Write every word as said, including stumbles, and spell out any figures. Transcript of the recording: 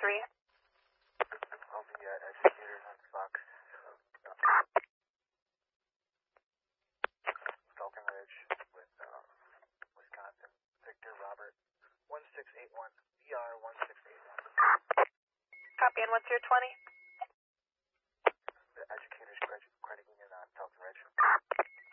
three. I'll be at educators on Fox. Falcon Ridge with um, Wisconsin. Victor Robert, one six eight one, V R one six eight one. Copy, and what's your twenty? The educators credit, credit union on Falcon Ridge.